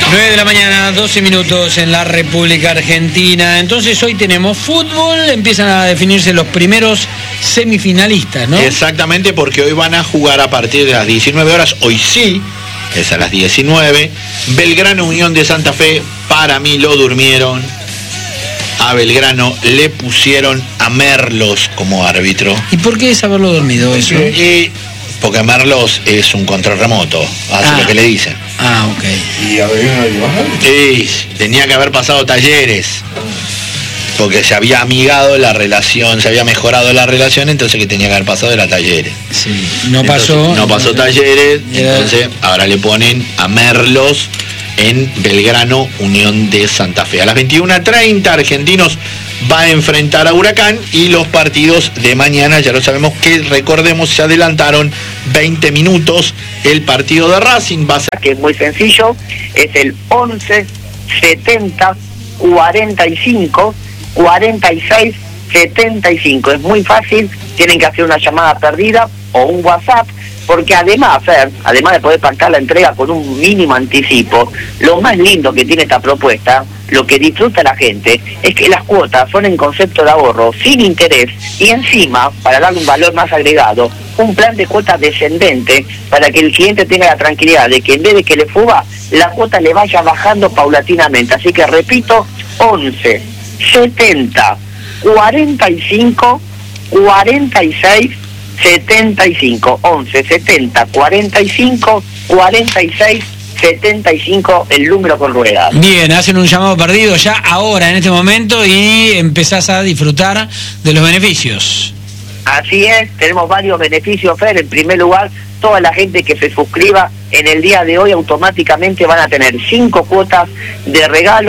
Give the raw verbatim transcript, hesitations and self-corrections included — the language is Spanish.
nueve de la mañana, doce minutos en la República Argentina. Entonces hoy tenemos fútbol, empiezan a definirse los primeros semifinalistas, ¿no? Exactamente, porque hoy van a jugar a partir de las diecinueve horas, hoy sí, es a las diecinueve. Belgrano Unión de Santa Fe, para mí lo durmieron. A Belgrano le pusieron a Merlos como árbitro. ¿Y por qué es haberlo dormido eso? Y porque Merlos es un control remoto, hace ah. lo que le dicen. Ah, ok. ¿Y a Belgrano le bajaron? Sí, tenía que haber pasado Talleres. Porque se había amigado la relación, se había mejorado la relación, entonces que tenía que haber pasado era Talleres. Sí, no entonces, pasó. No pasó Talleres, entonces ahora le ponen a Merlos en Belgrano Unión de Santa Fe. A las veintiuna treinta Argentinos va a enfrentar a Huracán y los partidos de mañana, ya lo sabemos que, recordemos, se adelantaron veinte minutos. El partido de Racing va a ser... que es muy sencillo, es el once setenta cuarenta y cinco cuarenta y seis setenta y cinco. Es muy fácil, tienen que hacer una llamada perdida o un WhatsApp, porque además, Fer, además de poder pactar la entrega con un mínimo anticipo, lo más lindo que tiene esta propuesta, lo que disfruta la gente, es que las cuotas son en concepto de ahorro, sin interés, y encima, para darle un valor más agregado, un plan de cuotas descendente, para que el cliente tenga la tranquilidad de que en vez de que le fuga, la cuota le vaya bajando paulatinamente. Así que repito, once setenta cuarenta y cinco cuarenta y seis setenta y cinco, once setenta cuarenta y cinco cuarenta y seis setenta y cinco, el número con ruedas. Bien, hacen un llamado perdido ya ahora, en este momento, y empezás a disfrutar de los beneficios. Así es, tenemos varios beneficios, Fer. En primer lugar, toda la gente que se suscriba en el día de hoy automáticamente van a tener cinco cuotas de regalo.